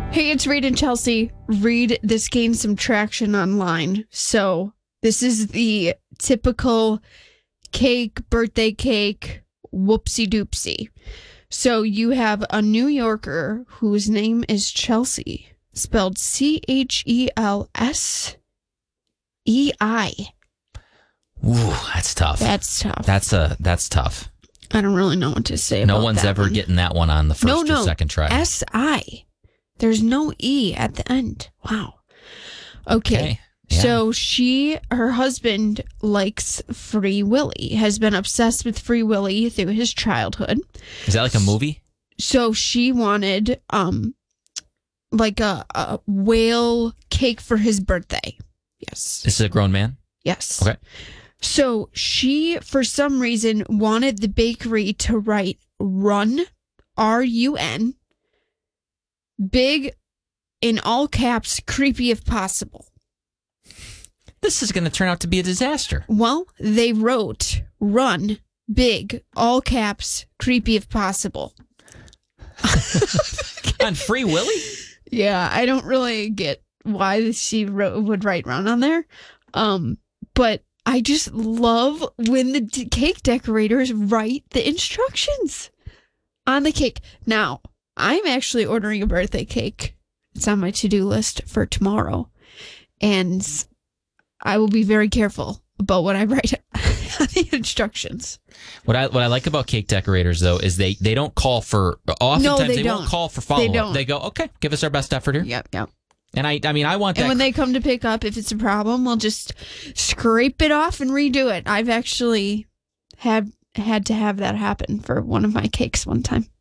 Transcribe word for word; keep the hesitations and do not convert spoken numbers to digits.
Hey, it's Reed and Chelsea. Reed, this gained some traction online. So this is the typical cake, birthday cake, whoopsie doopsie. So you have a New Yorker whose name is Chelsea, spelled C H E L S E I. Ooh, that's tough. That's tough. That's a that's tough. I don't really know what to say no about one's that ever one. getting that one on the first no, or no. second try. S I. There's no E at the end. Wow. Okay. Okay. Yeah. So she, her husband likes Free Willy, has been obsessed with Free Willy through his childhood. Is that like a movie? So she wanted um like a, a whale cake for his birthday. Yes. This is a grown man? Yes. Okay. So she, for some reason, wanted the bakery to write run, R U N, big, in all caps, creepy if possible. This is going to turn out to be a disaster. Well, they wrote run, big, all caps, creepy if possible. On Free Willy? Yeah, I don't really get why she wrote, would write run on there. Um, but I just love when the d- cake decorators write the instructions on the cake. Now, I'm actually ordering a birthday cake. It's on my to-do list for tomorrow. And I will be very careful about what I write on the instructions. What I what I like about cake decorators, though, is they, they don't call for, oftentimes No, they they, don't. won't call for They follow-up. don't. They go, okay, give us our best effort here. Yep, yep. And I I mean, I want that. And when they come to pick up, if it's a problem, we'll just scrape it off and redo it. I've actually had had to have that happen for one of my cakes one time.